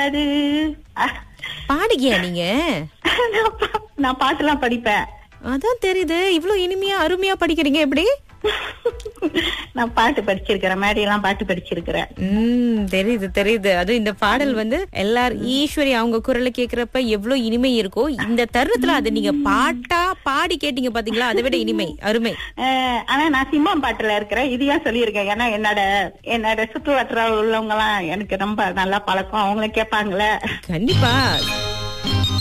முடியாது. பாடுகியா நீங்க? நான் பாட்டுலாம் படிப்பேன். அதான் தெரியுது, இவ்வளவு இனிமையா அருமையா படிக்கிறீங்க எப்படி? நான் பாட்டு படிச்சிருக்கிறேன், மேடையெல்லாம் பாட்டு படிச்சிருக்கிறேன். தெரியுது தெரியுது. அது இந்த பாடல் வந்து எல்லாரும் ஈஸ்வரி அவங்க குரலை கேக்குறப்ப எவ்வளவு இனிமை இருக்கோ, இந்த தருணத்துல அது நீங்க பாட்டா பாடி கேட்டீங்க பாத்தீங்களா, அதை விட இனிமை அருமை. ஆனா நான் சிம்மம் பாட்டுல இருக்கிறேன், இதையா சொல்லியிருக்கேன். ஏன்னா என்னோட சுற்று வட்டார உள்ளவங்க எல்லாம் எனக்கு ரொம்ப நல்லா பழக்கம், அவங்கள கேட்பாங்களே. கண்டிப்பா.